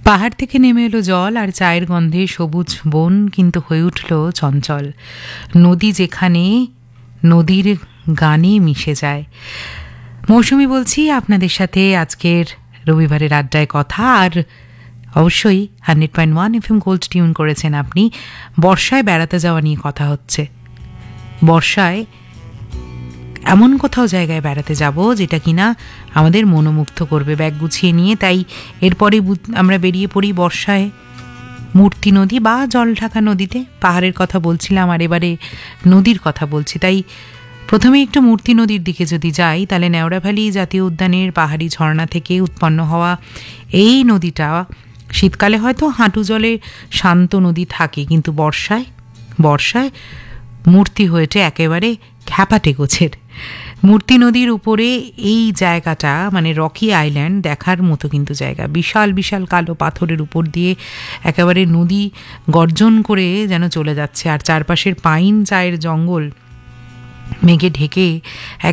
পাহাড় থেকে নেমে এলো জল, আর চায়ের গন্ধে সবুজ বন কিন্তু হয়ে উঠল চঞ্চল। নদী যেখানে, নদীর গানে মিশে যায়। মৌসুমি বলছি আপনাদের সাথে আজকের রবিবারের আড্ডায় কথা। আর অবশ্যই 100.1 FM গোল্ড টিউন করেছেন আপনি। বর্ষায় বেড়াতে যাওয়া নিয়ে কথা হচ্ছে। বর্ষায় এমন কোথাও জায়গায় বেড়াতে যাব যেটা কিনা আমাদের মনোমুগ্ধ করবে, ব্যাগ গুছিয়ে নিয়ে। তাই এরপরে আমরা বেরিয়ে পড়ি বর্ষায় মূর্তি নদী বা জলঢাকা নদীতে। পাহাড়ের কথা বলছিলাম আর এবারে নদীর কথা বলছি, তাই প্রথমে একটু মূর্তি নদীর দিকে যদি যাই, তাহলে নেওড়া ভ্যালি জাতীয় উদ্যানের পাহাড়ি ঝর্ণা থেকে উৎপন্ন হওয়া এই নদীটা শীতকালে হয়তো হাঁটু জলে শান্ত নদী থাকে, কিন্তু বর্ষায় মূর্তি হয়েছে একেবারে খ্যাপাটে গোছের। মূর্তি নদীর উপরে এই জায়গাটা মানে রকি আইল্যান্ড দেখার মতো কিন্তু জায়গা। বিশাল বিশাল কালো পাথরের উপর দিয়ে একেবারে নদী গর্জন করে যেন চলে যাচ্ছে, আর চারপাশের পাইন চায়ের জঙ্গল মেঘে ঢেকে এক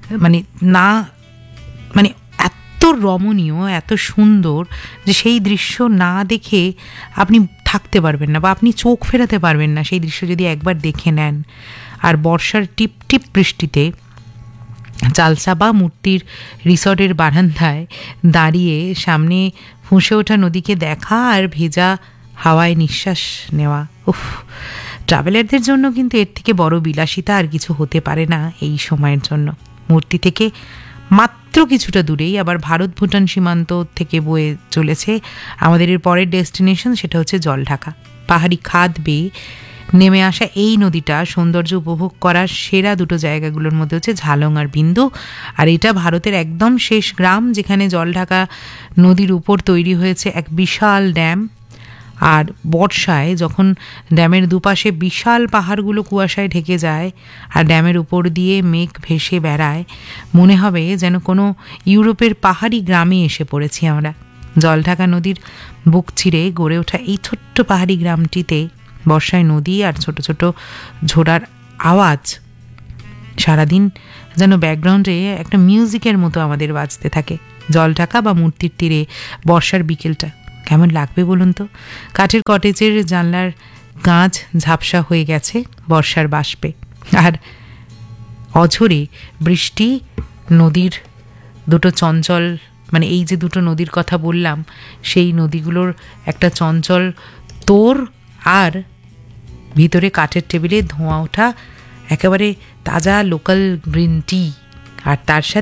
মানে এত রমণীয়, এত সুন্দর যে সেই দৃশ্য না দেখে আপনি থাকতে পারবেন না, বা আপনি চোখ ফেরাতে পারবেন না সেই দৃশ্য যদি একবার দেখে নেন। আর বর্ষার টিপ টিপ বৃষ্টিতে চালসা বা মূর্তির রিসর্টের বারান্দায় দাঁড়িয়ে সামনে ফুঁসে ওঠা নদীকে দেখা আর ভেজা হাওয়ায় নিঃশ্বাস নেওয়া, উফ! ট্রাভেলারদের জন্য কিন্তু এর থেকে বড় বিলাসিতা আর কিছু হতে পারে না এই সময়ের জন্য। মূর্তি থেকে মাত্র কিছুটা দূরেই আবার ভারত ভুটান সীমান্ত থেকে বয়ে চলেছে আমাদের এর পরের ডেস্টিনেশন, সেটা হচ্ছে জলঢাকা। পাহাড়ি খাদ বেয়ে নেমে আসা এই নদীটা সৌন্দর্য উপভোগ করার সেরা দুটো জায়গাগুলোর মধ্যে হচ্ছে ঝালং আর বিন্দু। আর এটা ভারতের একদম শেষ গ্রাম, যেখানে জলঢাকা নদীর উপর তৈরি হয়েছে এক বিশাল ড্যাম। আর বর্ষায় যখন ড্যামের দুপাশে বিশাল পাহাড়গুলো কুয়াশায় ঢেকে যায় আর ড্যামের উপর দিয়ে মেঘ ভেসে বেড়ায়, মনে হবে যেন কোনো ইউরোপের পাহাড়ি গ্রামে এসে পড়েছি আমরা। জলঢাকা নদীর বুক চিরে গড়ে ওঠা এই ছোট্ট পাহাড়ি গ্রামটিতে বর্ষায় নদী আর ছোট ছোট ঝোড়ার আওয়াজ সারাদিন যেন ব্যাকগ্রাউন্ডে একটা মিউজিকের মতো আমাদের বাজতে থাকে। জলঢাকা বা মূর্তির তীরে বর্ষার বিকেলটা কেমন লাগবে বলুন তো? কাঠের কটেজের জানলার কাঁচ ঝাপসা হয়ে গেছে বর্ষার বাষ্পে, আর অঝরে বৃষ্টি নদীর দুটো চঞ্চল, মানে এই যে দুটো নদীর কথা বললাম সেই নদীগুলোর একটা চঞ্চল তোর, আর ভিতরে কাঠের টেবিলে ধোঁয়া ওঠা একেবারে তাজা লোকাল গ্রিন টি। আর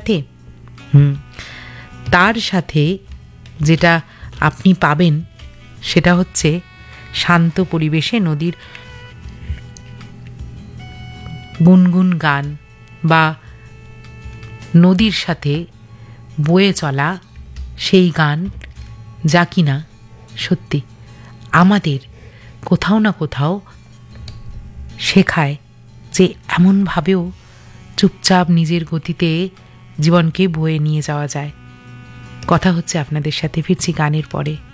তার সাথে যেটা আপনি পাবেন সেটা হচ্ছে শান্ত পরিবেশে নদীর গুনগুন গান, বা নদীর সাথে বয়ে চলা সেই গান, যা কিনা সত্যি আমাদের কোথাও না কোথাও শেখায় যে এমনভাবেও চুপচাপ নিজের গতিতে জীবনকে বয়ে নিয়ে যাওয়া যায়। কথা হচ্ছে আপনাদের সাথে, ফিরছি গানের পরে।